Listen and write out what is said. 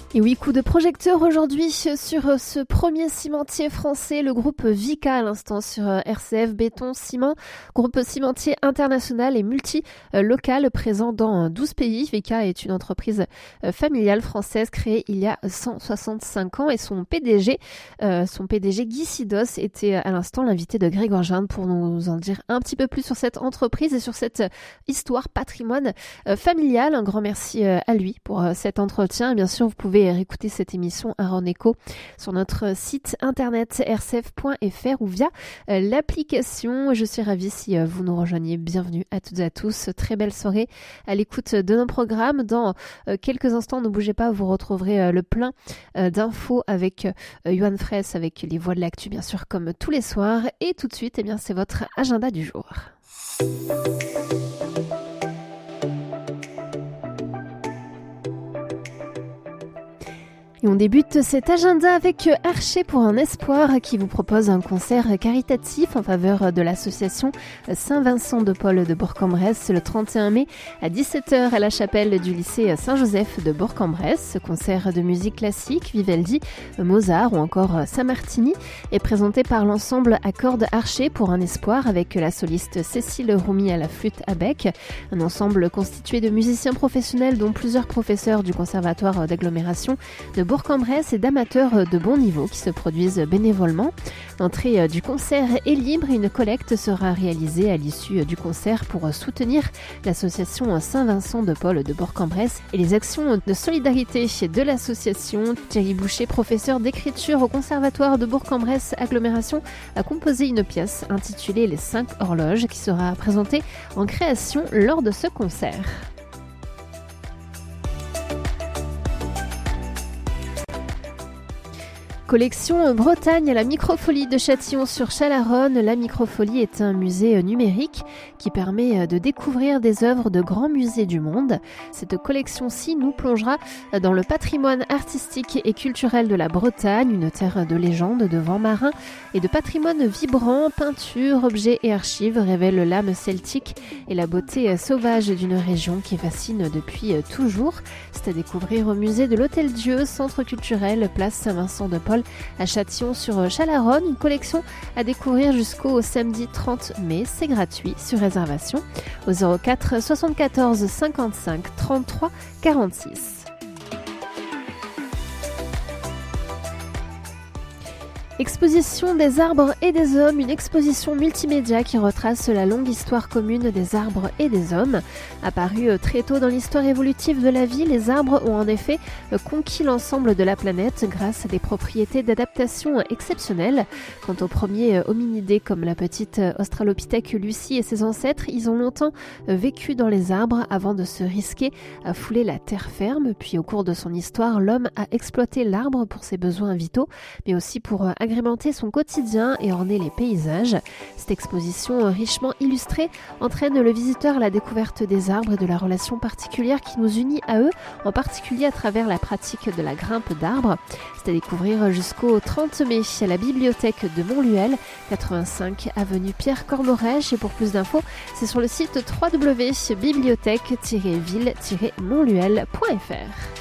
Et oui, coup de projecteur aujourd'hui sur ce premier cimentier français, le groupe Vicat à l'instant sur RCF Béton Ciment, groupe cimentier international et multi-local présent dans 12 pays. Vicat est une entreprise familiale française créée il y a 165 ans et son PDG Guy Sidos était à l'instant l'invité de Grégoire Ginde pour nous en dire un petit peu plus sur cette entreprise et sur cette histoire patrimoine familial. Un grand merci à lui pour cet entretien. Et bien sûr, vous pouvez réécouter cette émission à Renéco sur notre site internet rcf.fr ou via l'application. Je suis ravie si vous nous rejoignez. Bienvenue à toutes et à tous. Très belle soirée à l'écoute de nos programmes. Dans quelques instants, ne bougez pas, vous retrouverez le plein d'infos avec Yoann Fraisse, avec les voix de l'actu, bien sûr, comme tous les soirs. Et tout de suite, eh bien, c'est votre agenda du jour. Et on débute cet agenda avec Archer pour un espoir qui vous propose un concert caritatif en faveur de l'association Saint-Vincent de Paul de Bourg-en-Bresse le 31 mai à 17h à la chapelle du lycée Saint-Joseph de Bourg-en-Bresse. Ce concert de musique classique, Vivaldi, Mozart ou encore Sammartini est présenté par l'ensemble à cordes Archer pour un espoir avec la soliste Cécile Roumy à la flûte à bec. Un ensemble constitué de musiciens professionnels dont plusieurs professeurs du conservatoire d'agglomération de Bourg-en-Bresse et d'amateurs de bon niveau qui se produisent bénévolement. L'entrée du concert est libre et une collecte sera réalisée à l'issue du concert pour soutenir l'association Saint-Vincent de Paul de Bourg-en-Bresse et les actions de solidarité de l'association. Thierry Boucher, professeur d'écriture au conservatoire de Bourg-en-Bresse agglomération, a composé une pièce intitulée Les 5 horloges qui sera présentée en création lors de ce concert. Collection Bretagne à la Microfolie de Châtillon-sur-Chalaronne. La Microfolie est un musée numérique qui permet de découvrir des œuvres de grands musées du monde. Cette collection-ci nous plongera dans le patrimoine artistique et culturel de la Bretagne, une terre de légende, de vents marins et de patrimoine vibrant. Peintures, objets et archives révèlent l'âme celtique et la beauté sauvage d'une région qui fascine depuis toujours. C'est à découvrir au musée de l'Hôtel-Dieu, centre culturel, place Saint-Vincent-de-Paul à Châtillon-sur-Chalaronne. Une collection à découvrir jusqu'au samedi 30 mai. C'est gratuit sur réservation au 04 74 55 33 46. Exposition des arbres et des hommes, une exposition multimédia qui retrace la longue histoire commune des arbres et des hommes. Apparus très tôt dans l'histoire évolutive de la vie, les arbres ont en effet conquis l'ensemble de la planète grâce à des propriétés d'adaptation exceptionnelles. Quant aux premiers hominidés comme la petite Australopithèque Lucie et ses ancêtres, ils ont longtemps vécu dans les arbres avant de se risquer à fouler la terre ferme. Puis au cours de son histoire, l'homme a exploité l'arbre pour ses besoins vitaux, mais aussi pour agrémenter son quotidien et orner les paysages. Cette exposition richement illustrée entraîne le visiteur à la découverte des arbres et de la relation particulière qui nous unit à eux, en particulier à travers la pratique de la grimpe d'arbres. C'est à découvrir jusqu'au 30 mai à la bibliothèque de Montluel, 85 avenue Pierre Cormorèche. Et pour plus d'infos, c'est sur le site www.bibliothèque-ville-montluel.fr.